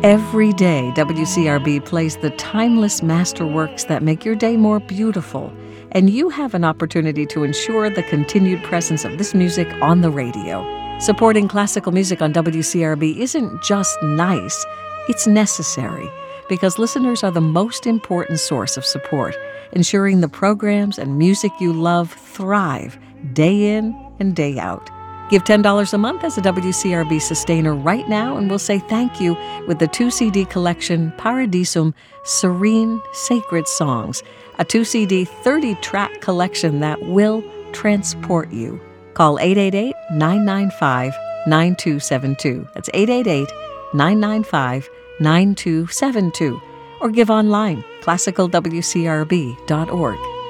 Every day, WCRB plays the timeless masterworks that make your day more beautiful, and you have an opportunity to ensure the continued presence of this music on the radio. Supporting classical music on WCRB isn't just nice, it's necessary, because listeners are the most important source of support, ensuring the programs and music you love thrive day in and day out. Give $10 a month as a WCRB sustainer right now, and we'll say thank you with the 2-CD collection Paradisum Serene Sacred Songs, a 2-CD 30-track collection that will transport you. Call 888-995-9272. That's 888-995-9272. Or give online, classicalwcrb.org.